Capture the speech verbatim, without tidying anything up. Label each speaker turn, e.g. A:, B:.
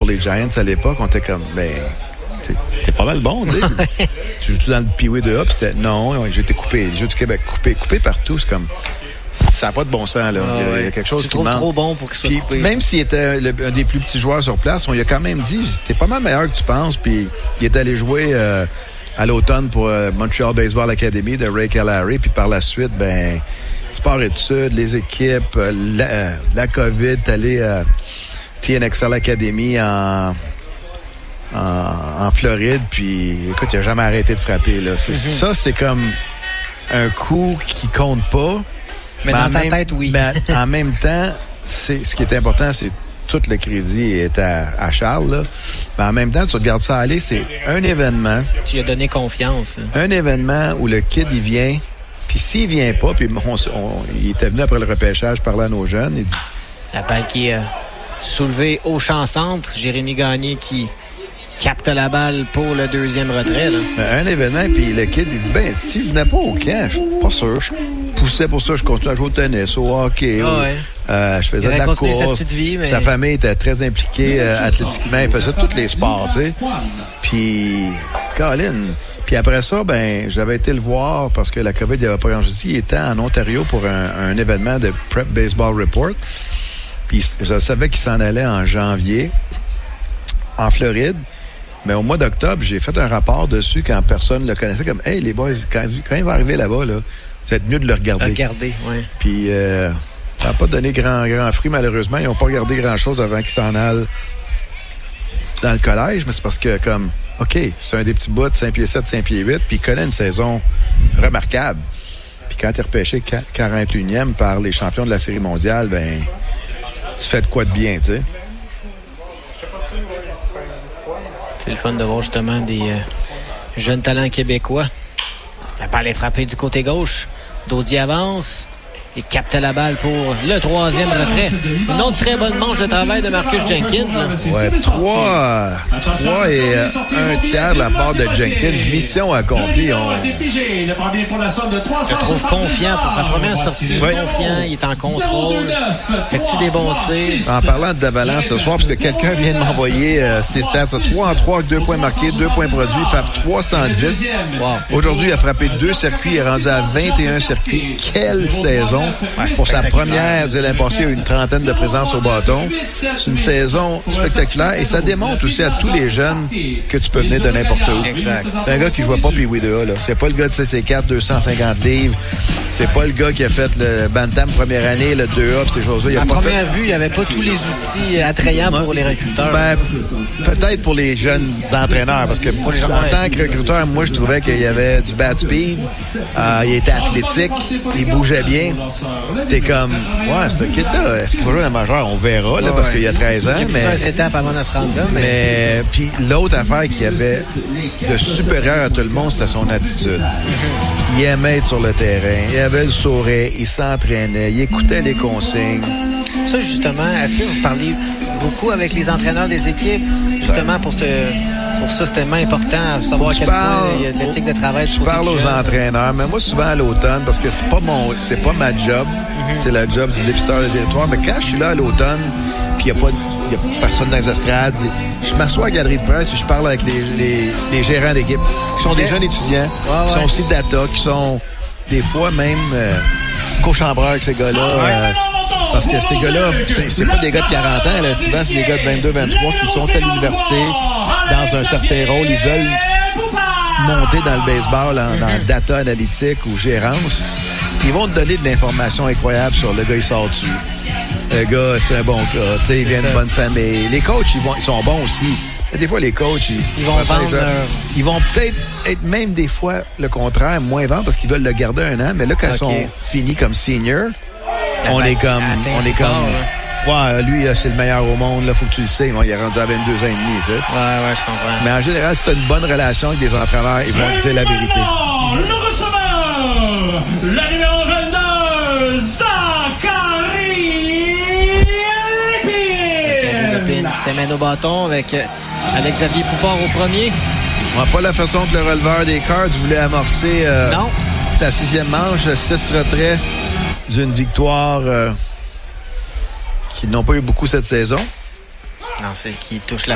A: les Giants à l'époque, on était comme, ben, t'es, t'es pas mal bon, tu sais. Tu joues-tu dans le Pee-Wee de A? Puis c'était, non, j'ai été coupé. Les Jeux du Québec, coupé, coupé partout. C'est comme, ça n'a pas de bon sens, là. Ah, il, y a, il y a quelque chose
B: tu
A: qui manque.
B: Tu trop bon pour qu'il soit
A: puis,
B: coupé.
A: Même s'il était le, un des plus petits joueurs sur place, on lui a quand même dit, t'es pas mal meilleur que tu penses. Puis il est allé jouer euh, à l'automne pour euh, Montreal Baseball Academy de Ray Calary. Puis par la suite, ben, sport études, les équipes, euh, la, euh, la COVID, t'es allé à T N X L Academy en... En, en Floride, puis écoute, il n'a jamais arrêté de frapper. Là. C'est, mm-hmm. Ça, c'est comme un coup qui compte pas.
B: Mais, mais dans ta même, tête, oui.
A: Mais en même temps, c'est, ce qui est important, c'est tout le crédit est à, à Charles. Là. Mais en même temps, tu regardes ça aller, c'est un événement.
B: Tu lui as donné confiance. Hein.
A: Un événement où le kid, il vient, puis s'il vient pas, puis on, on, il était venu après le repêchage parler à nos jeunes, il dit...
B: La balle qui est euh, soulevée au champ centre. Jérémy Gagné qui... capte la balle pour le deuxième retrait. Là.
A: Un événement, puis le kid, il dit, ben, si je venais pas au camp, je suis pas sûr. Je poussais pour ça, je continuais à jouer au tennis, au hockey.
B: Ah ouais.
A: euh, je faisais de la course.
B: Sa petite vie, mais...
A: Sa famille était très impliquée euh, athlétiquement. Il faisait tous les sports, tu sais. Puis, Colin... Puis après ça, ben, j'avais été le voir parce que la COVID, il avait pas grand-chose. Il était en Ontario pour un, un événement de Prep Baseball Report. Puis, je savais qu'il s'en allait en janvier, en Floride. Mais au mois d'octobre, j'ai fait un rapport dessus quand personne ne le connaissait. Comme, hey, les boys, quand, quand il va arriver là-bas, là, vous êtes mieux de le regarder.
B: Regarder, oui.
A: Puis, euh, ça n'a pas donné grand, grand fruit, malheureusement. Ils n'ont pas regardé grand-chose avant qu'ils s'en allent dans le collège. Mais c'est parce que, comme, OK, c'est un des petits bouts de cinq pieds sept, cinq pieds huit, puis il connaît une saison remarquable. Puis quand tu es repêché quarante et unième par les champions de la Série mondiale, ben, tu fais de quoi de bien, tu sais.
B: C'est le fun de voir justement des euh, jeunes talents québécois. La balle est frappée du côté gauche. Dodi avance et capte la balle pour le troisième retrait. Une autre très bonne manche de travail de Marcus Jenkins. Là.
A: Ouais, trois, trois et euh, un tiers de la part de Jenkins. Mission accomplie. On...
B: Je trouve confiant pour sa première sortie. Ouais. Confiant, il est en contrôle. Fait-tu des bons tirs?
A: En parlant d'avalanche ce soir, parce que quelqu'un vient de m'envoyer euh, ses stats. trois en trois, deux points marqués, deux points produits. Il frappe trois cent dix. Wow. Aujourd'hui, il a frappé deux circuits. Il est rendu à vingt et un circuits. Quelle saison! Ouais, pour sa première, l'année passée, il y a eu une trentaine de présences au bâton. C'est une saison spectaculaire et ça démontre aussi à tous les jeunes que tu peux venir de n'importe où.
B: Exact.
A: C'est un gars qui ne jouait pas Pee-Wee de A, là. C'est pas le gars de C C quatre, deux cent cinquante livres. C'est pas le gars qui a fait le Bantam première année, le deux A, ces choses-là. Il
B: à
A: a
B: première
A: fait...
B: vue, il n'y avait pas tous les outils attrayants pour les recruteurs.
A: Ben, peut-être pour les jeunes entraîneurs, parce que pour les gens, en tant que recruteur, moi, je trouvais qu'il y avait du bad speed, euh, il était athlétique, il bougeait bien. T'es comme, ouais, ce kid-là, est-ce qu'il va jouer dans la majeure? On verra, là, ouais, parce qu'il y a treize ans.
B: Il y a plusieurs étapes avant de se rendre là. Mais,
A: mais puis l'autre affaire qu'il y avait de supérieur à tout le monde, c'était son attitude. Il aimait être sur le terrain, il avait le sourire, il s'entraînait, il écoutait les consignes.
B: Ça, justement, est-ce que vous parlez beaucoup avec les entraîneurs des équipes, justement, pour, ce, pour ça, c'est tellement important, savoir à quel point il y a de l'éthique de travail.
A: Je parle aux entraîneurs, mais moi, souvent à l'automne, parce que c'est pas mon, c'est pas ma job, mm-hmm. c'est la job du dépisteur de territoire, mais quand je suis là à l'automne, puis il n'y a pas il y a personne dans les estrades, je m'assois à la galerie de presse et je parle avec les, les, les gérants d'équipe, qui sont okay. des jeunes étudiants, ouais, qui ouais. sont aussi data, qui sont des fois même euh, co-chambreurs avec ces gars-là. Euh, parce que ces gars-là, c'est, c'est pas des gars de quarante ans, là. Souvent, c'est des gars de vingt-deux vingt-trois qui sont à l'université dans un certain rôle. Ils veulent monter dans le baseball, en, dans data analytique ou gérance. Ils vont te donner de l'information incroyable sur le gars, il sort dessus. Le gars, c'est un bon gars. Tu sais, il vient d'une bonne famille. Les coachs, ils, vont, ils sont bons aussi. Mais des fois, les coachs, ils,
B: ils vont vendre. Leur...
A: Ils vont peut-être être même des fois le contraire, moins vendre parce qu'ils veulent le garder un an. Mais là, quand okay. ils sont finis comme seniors, on est comme, on est comme, ouais, lui, là, c'est le meilleur au monde, là, faut que tu le sais. Moi, il est rendu à vingt-deux ans et demi, tu sais.
B: Ouais, ouais, je comprends.
A: Mais en général, si tu as une bonne relation avec des entraîneurs, ils vont te dire la vérité.
C: Le receveur, la numéro vingt-deux, Zachary
B: Lépine qui s'amène au bâton avec Alex-Xavier Poupard au premier.
A: On n'a pas la façon que le releveur des Cards voulait amorcer euh,
B: non.
A: sa sixième manche, six retraits d'une victoire euh, qui n'ont pas eu beaucoup cette saison.
B: Non, c'est qui touche la